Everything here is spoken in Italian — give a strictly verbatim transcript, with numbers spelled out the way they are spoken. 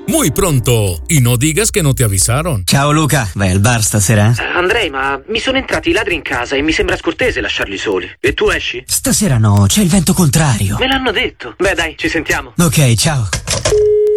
Muy pronto. Y no digas que no te avisaron. Ciao Luca, vai al bar stasera? Eh, Andrei, ma mi sono entrati i ladri in casa e mi sembra scortese lasciarli soli. E tu esci? Stasera no, c'è il vento contrario. Me l'hanno detto. Beh dai, ci sentiamo. Ok, ciao.